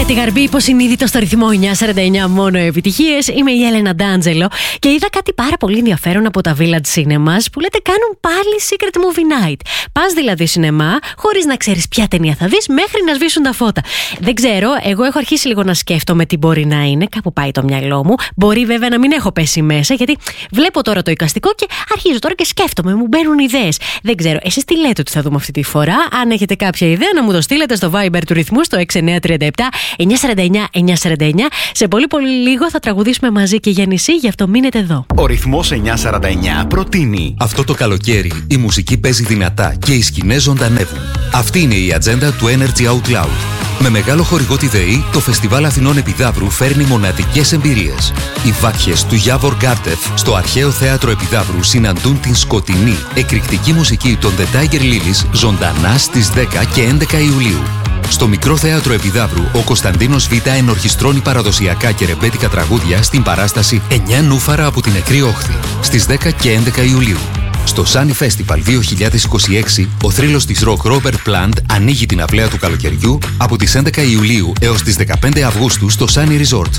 Πάρτι Γαρμπή, υποσυνείδητο στο ρυθμό 949, μόνο επιτυχίες. Είμαι η Έλενα Ντάντζελο και είδα κάτι πάρα πολύ ενδιαφέρον από τα Village Cinemas που λέτε κάνουν πάλι Secret Movie Night. Πας δηλαδή σινεμά, χωρίς να ξέρεις ποια ταινία θα δεις, μέχρι να σβήσουν τα φώτα. Δεν ξέρω, εγώ έχω αρχίσει λίγο να σκέφτομαι τι μπορεί να είναι, κάπου πάει το μυαλό μου. Μπορεί βέβαια να μην έχω πέσει μέσα, γιατί βλέπω τώρα το εικαστικό και αρχίζω τώρα και σκέφτομαι, μου μπαίνουν ιδέες. Δεν ξέρω, εσείς τι λέτε ότι θα δούμε αυτή τη φορά? Αν έχετε κάποια ιδέα, να μου το στείλετε στο Viber του ρυθμού στο 6937 949 949. Σε πολύ λίγο θα τραγουδήσουμε μαζί και για νησί, γι' αυτό μείνετε εδώ. Ο ρυθμός 949 προτείνει. Αυτό το καλοκαίρι η μουσική παίζει δυνατά και οι σκηνές ζωντανεύουν. Αυτή είναι η ατζέντα του Energy Out Loud. Με μεγάλο χορηγό τη ΔΕΗ, το Φεστιβάλ Αθηνών Επιδαύρου φέρνει μοναδικές εμπειρίες. Οι βάκχες του Γιάβορ Γκάρτεφ στο Αρχαίο Θέατρο Επιδαύρου συναντούν την σκοτεινή, εκρηκτική μουσική των The Tiger Lilies ζωντανά στις 10 και 11 Ιουλίου. Στο Μικρό Θέατρο Επιδαύρου, ο Κωνσταντίνος Β ενορχιστρώνει παραδοσιακά και ρεμπέτικα τραγούδια στην παράσταση 9 νούφαρα από την νεκρή όχθη, στις 10 και 11 Ιουλίου. Στο Sunny Festival 2026, ο θρύλος της ροκ Robert Plant ανοίγει την αυλαία του καλοκαιριού από τις 11 Ιουλίου έως τις 15 Αυγούστου στο Sunny Resort.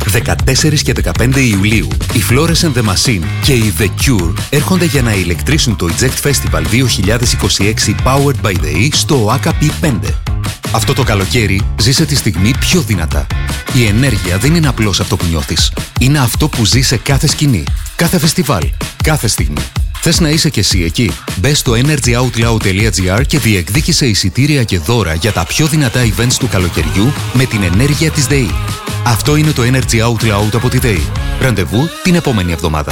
14 και 15 Ιουλίου, οι Flores and the Machine και οι The Cure έρχονται για να ηλεκτρήσουν το Eject Festival 2026 Powered by the E στο AKP 5. Αυτό το καλοκαίρι ζήσε τη στιγμή πιο δυνατά. Η ενέργεια δεν είναι απλώς αυτό που νιώθεις. Είναι αυτό που ζει σε κάθε σκηνή, κάθε φεστιβάλ, κάθε στιγμή. Θες να είσαι κι εσύ εκεί? Μπες στο energyoutloud.gr και διεκδίκησε εισιτήρια και δώρα για τα πιο δυνατά events του καλοκαιριού με την ενέργεια της ΔΕΗ. Αυτό είναι το Energy Out Loud από τη ΔΕΗ. Ραντεβού την επόμενη εβδομάδα.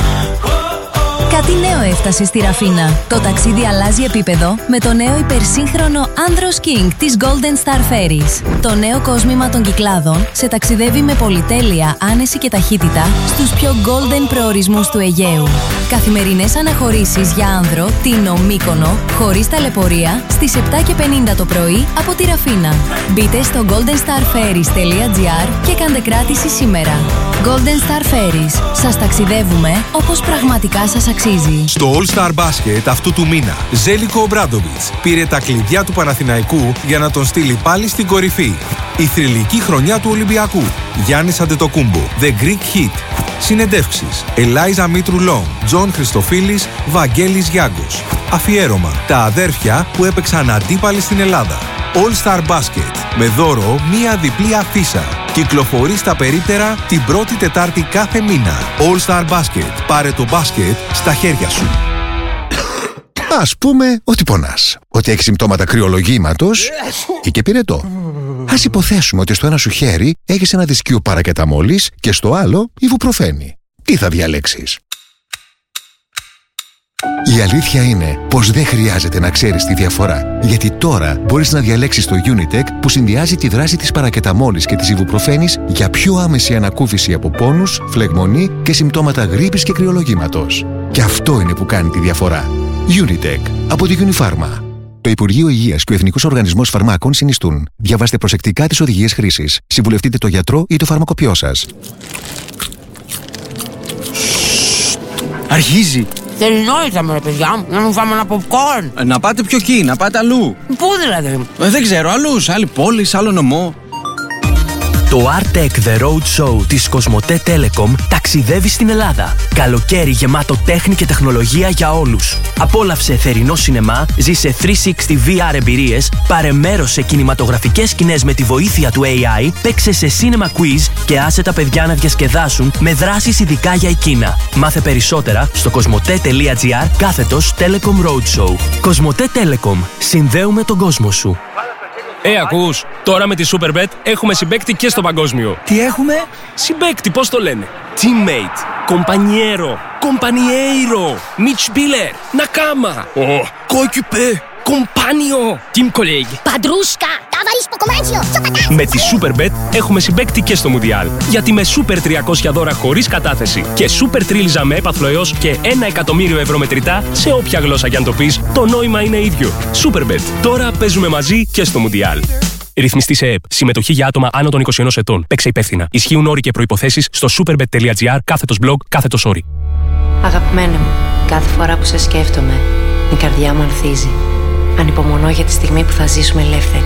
Κάτι νέο έφτασε στη Ραφίνα. Το ταξίδι αλλάζει επίπεδο με το νέο υπερσύγχρονο Andros King της Golden Star Ferries. Το νέο κόσμημα των Κυκλάδων σε ταξιδεύει με πολυτέλεια, άνεση και ταχύτητα στους πιο golden προορισμούς του Αιγαίου. Καθημερινές αναχωρήσεις για άνδρο, Τίνο, Μύκονο, χωρίς ταλαιπωρία, στις 7:50 το πρωί από τη Ραφίνα. Μπείτε στο goldenstarferries.gr και κάντε κράτηση σήμερα. Golden Star Ferries. Σας ταξιδεύουμε όπως πραγματικά σας αξίζει. Στο All Star Basket αυτού του μήνα, Ζέλικο Ομπράντοβιτς πήρε τα κλειδιά του Παναθηναϊκού για να τον στείλει πάλι στην κορυφή. Η θρυλική χρονιά του Ολυμπιακού. Γιάννης Αντετοκούμπο, The Greek Hit. Συνεντεύξεις. Ελάιζα Μήτρου Λόγκ, Τζον Χριστοφίλης, Βαγγέλης Γιάγκος. Αφιέρωμα. Τα αδέρφια που έπαιξαν αντίπαλοι στην Ελλάδα. All Star Basket. Με δώρο μία διπλή αφίσα. Κυκλοφορεί στα περίπτερα την πρώτη Τετάρτη κάθε μήνα. All Star Basket. Πάρε το μπάσκετ στα χέρια σου. Ας πούμε ότι πονάς, ότι έχεις συμπτώματα κρυολογήματος ή και πυρετό. Ας υποθέσουμε ότι στο ένα σου χέρι έχεις ένα δισκείο παρακεταμόλης και στο άλλο ιβουπροφένη. Τι θα διαλέξεις? Η αλήθεια είναι πως δεν χρειάζεται να ξέρεις τη διαφορά, γιατί τώρα μπορείς να διαλέξεις το Unitec που συνδυάζει τη δράση της παρακεταμόλης και της ιβουπροφένης για πιο άμεση ανακούφιση από πόνους, φλεγμονή και συμπτώματα γρίπης και κρυολογήματος. Και αυτό είναι που κάνει τη διαφορά. Unitec από τη Unifarma. Το Υπουργείο Υγείας και ο Εθνικός Οργανισμός Φαρμάκων συνιστούν. Διαβάστε προσεκτικά τις οδηγίες χρήσης. Συμβουλευτείτε το γιατρό ή το φαρμακοποιό σας. Αρχίζει. Θερινό ήρθαμε ρε παιδιά, να μην φάμε ένα popcorn. Να πάτε πιο εκεί, να πάτε αλλού. Πού δηλαδή? Δεν ξέρω, αλλού, σε άλλη πόλη, σε άλλο νομό. Το Artec The Road Show της Κοσμοτέ Telecom ταξιδεύει στην Ελλάδα. Καλοκαίρι γεμάτο τέχνη και τεχνολογία για όλους. Απόλαυσε θερινό σινεμά, ζήσε 360 VR εμπειρίες, πάρε μέρος σε κινηματογραφικές σκηνές με τη βοήθεια του AI, παίξε σε cinema quiz και άσε τα παιδιά να διασκεδάσουν με δράσεις ειδικά για εκείνα. Μάθε περισσότερα στο cosmote.gr/Telecom Roadshow. Κοσμοτέ Telecom. Συνδέουμε τον κόσμο σου. Ακούς, τώρα με τη Superbet έχουμε συμπαίκτη και στο παγκόσμιο. Τι έχουμε? Συμπαίκτη, πώς το λένε? Teammate, compañero, compañeiro, Mitspieler, Nakama, coéquipier, compagno, team colleague, Padrusca, ταβαρίς ποκομάτσιο, σοπατά. Με τη Superbet έχουμε συμπαίκτη και στο Μουντιάλ. Γιατί με Super 300 δώρα χωρίς κατάθεση και Super Τρίλιζα με έπαθλο έως και 1 εκατομμύριο ευρώ μετρητά, σε όποια γλώσσα κι αν το πεις, το νόημα είναι ίδιο. Superbet. Τώρα παίζουμε μαζί και στο Μουντιάλ. Ρυθμιστή σε ΕΕΠ. Συμμετοχή για άτομα άνω των 21 ετών. Παίξε υπεύθυνα. Ισχύουν όροι και προϋποθέσεις στο superbet.gr/blog/όροι. Αγαπημένε μου, κάθε φορά που σε σκέφτομαι, η καρδιά μου ανθίζει. Ανυπομονώ για τη στιγμή που θα ζήσουμε ελεύθεροι.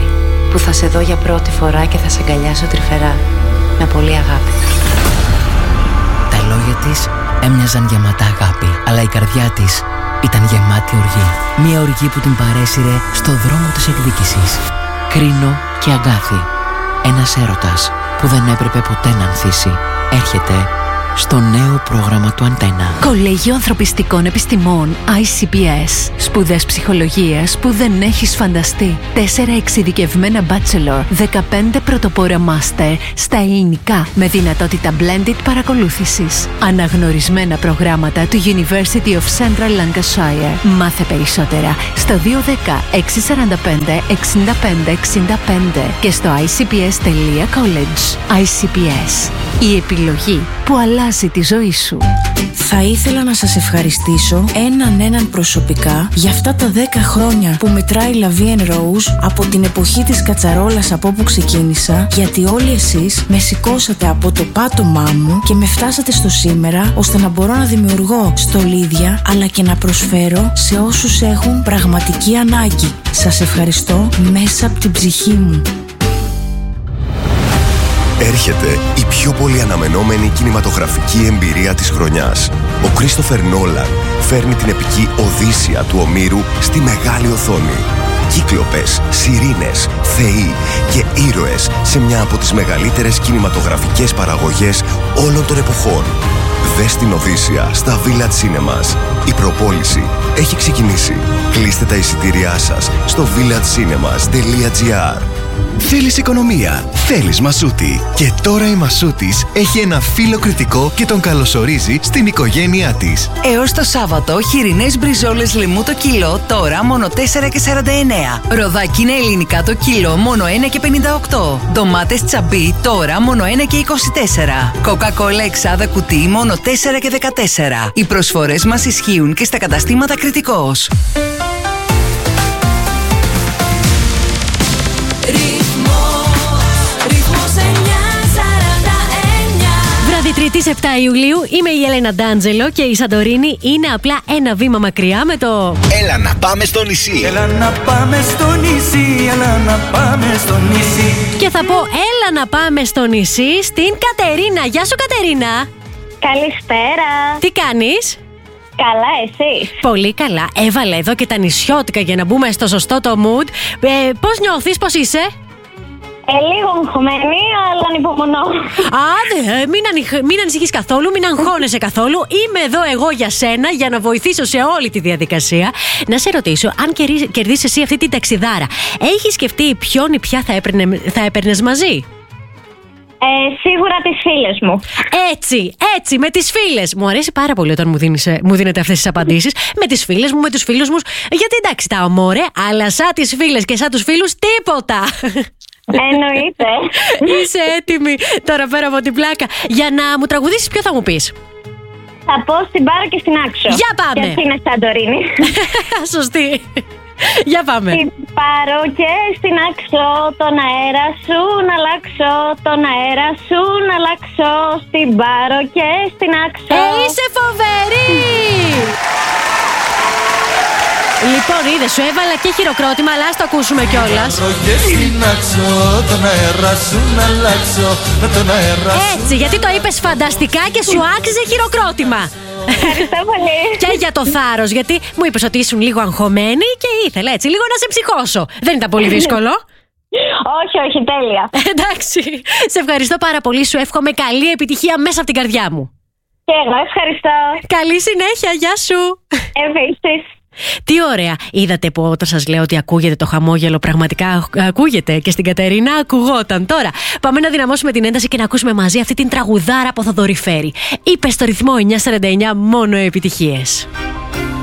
που θα σε δω για πρώτη φορά και θα σε αγκαλιάσω τρυφερά. Με πολύ αγάπη. Τα λόγια της έμοιαζαν γεμάτα αγάπη, αλλά η καρδιά της ήταν γεμάτη οργή. Μια οργή που την παρέσυρε στο δρόμο της εκδίκησης. Κρίνο και Αγκάθη. Ένας έρωτας που δεν έπρεπε ποτέ να ανθίσει. Έρχεται στο νέο πρόγραμμα του Αντένα. Κολέγιο Ανθρωπιστικών Επιστημών ICPS. Σπουδές ψυχολογίας που δεν έχεις φανταστεί. 4 εξειδικευμένα bachelor, 15 πρωτοπόρα master στα ελληνικά με δυνατότητα blended παρακολούθησης. Αναγνωρισμένα προγράμματα του University of Central Lancashire. Μάθε περισσότερα στο 210 645 65 65 και στο icps.college. ICPS. Η επιλογή που αλλάζει τη ζωή σου. Θα ήθελα να σας ευχαριστήσω έναν προσωπικά για αυτά τα 10 χρόνια που μετράει La Vie en Rose από την εποχή της κατσαρόλας από όπου ξεκίνησα, γιατί όλοι εσείς με σηκώσατε από το πάτωμά μου και με φτάσατε στο σήμερα, ώστε να μπορώ να δημιουργώ στολίδια αλλά και να προσφέρω σε όσους έχουν πραγματική ανάγκη. Σας ευχαριστώ μέσα από την ψυχή μου. Έρχεται η πιο πολύ αναμενόμενη κινηματογραφική εμπειρία της χρονιάς. Ο Κρίστοφερ Νόλαν φέρνει την επική Οδύσσεια του Ομήρου στη μεγάλη οθόνη. Κύκλοπες, σιρήνες, θεοί και ήρωες σε μια από τις μεγαλύτερες κινηματογραφικές παραγωγές όλων των εποχών. Δες την Οδύσσεια στα Village Cinemas. Η προπόληση έχει ξεκινήσει. Κλείστε τα εισιτήριά σας στο villagecinemas.gr. Θέλεις οικονομία, θέλεις Μασούτη. Και τώρα η Μασούτης έχει ένα φίλο κριτικό και τον καλωσορίζει στην οικογένειά της. Έως το Σάββατο, χοιρινές μπριζόλες λαιμού το κιλό, τώρα μόνο 4,49. Ροδάκινα ελληνικά το κιλό, μόνο 1,58. Ντομάτες τσαμπί, τώρα μόνο 1,24. Κοκακόλα εξάδα κουτί, μόνο 4,14. Οι προσφορές μας ισχύουν και στα καταστήματα Κριτικός. Βράδυ Τρίτης 7 Ιουλίου, είμαι η Έλενα Ντάντζελο και η Σαντορίνη είναι απλά ένα βήμα μακριά με το Έλα να πάμε στο νησί. Έλα να πάμε στο νησί, έλα να πάμε στο νησί. Και θα πω έλα να πάμε στο νησί στην Κατερίνα. Γεια σου Κατερίνα. Καλησπέρα. Τι κάνεις? Καλά, εσείς? Πολύ καλά. Έβαλε εδώ και τα νησιώτικα για να μπούμε στο σωστό το mood. Πώς νιώθεις, πώς είσαι? Λίγο αγχωμένη, αλλά ανυπομονώ. Μην ανησυχείς καθόλου, μην αγχώνεσαι καθόλου. Είμαι εδώ εγώ για σένα, για να βοηθήσω σε όλη τη διαδικασία. Να σε ρωτήσω, αν κερδίσεις εσύ αυτή την ταξιδάρα, έχεις σκεφτεί ποιον ή ποια θα έπαιρνες μαζί? Σίγουρα τις φίλες μου. Έτσι, με τις φίλες. Μου αρέσει πάρα πολύ όταν μου δίνετε αυτές τις απαντήσεις. Με τις φίλες μου, με τους φίλους μου. Γιατί εντάξει τα ομόρε, αλλά σαν τις φίλες και σαν τους φίλους τίποτα. Εννοείται. Είσαι έτοιμη τώρα πέρα από την πλάκα? Για να μου τραγουδήσεις, ποιο θα μου πεις? Θα πω στην Πάρο και στην Άξο. Για πάμε. Γιατί είναι Σαντορίνη. Σωστή. Για πάμε. Στην Πάρο και στην Άξο, τον αέρα σου να αλλάξω, τον αέρα σου να αλλάξω. Στην Πάρο και στην Άξο. Είσαι φοβερή! Λοιπόν, είδες, σου έβαλα και χειροκρότημα, αλλά ας το ακούσουμε κιόλας. Έτσι, γιατί το είπες φανταστικά και σου άξιζε χειροκρότημα. Ευχαριστώ πολύ. Και για το θάρρος, γιατί μου είπες ότι ήσουν λίγο αγχωμένη και ήθελα έτσι λίγο να σε ψυχώσω. Δεν ήταν πολύ δύσκολο? Όχι, τέλεια. Εντάξει, σε ευχαριστώ πάρα πολύ, σου εύχομαι καλή επιτυχία μέσα από την καρδιά μου. Και εγώ ευχαριστώ. Καλή συνέχεια, γεια σου. Επίσης. Τι ωραία. Είδατε που όταν σας λέω ότι ακούγεται το χαμόγελο, πραγματικά ακούγεται? Και στην Κατερίνα ακουγόταν. Τώρα πάμε να δυναμώσουμε την ένταση και να ακούσουμε μαζί αυτή την τραγουδάρα από Θοδωρή Φέρη. Είπε στο ρυθμό 949 μόνο επιτυχίες.